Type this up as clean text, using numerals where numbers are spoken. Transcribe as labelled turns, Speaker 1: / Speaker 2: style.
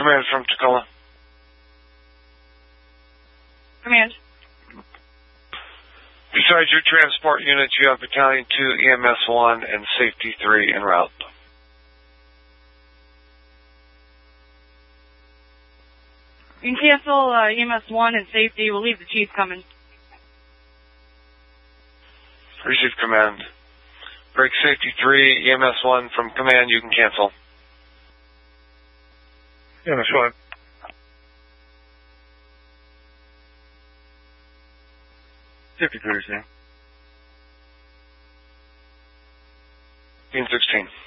Speaker 1: Command from Tacoma.
Speaker 2: Command.
Speaker 1: Besides your transport units, you have Battalion 2, EMS 1, and Safety 3 en route.
Speaker 2: You can cancel EMS 1 and Safety. We'll leave the Chief coming.
Speaker 1: Receive command. Break Safety 3, EMS 1 from command, you can cancel.
Speaker 3: EMS 1. Safety 3, yeah.
Speaker 1: 16.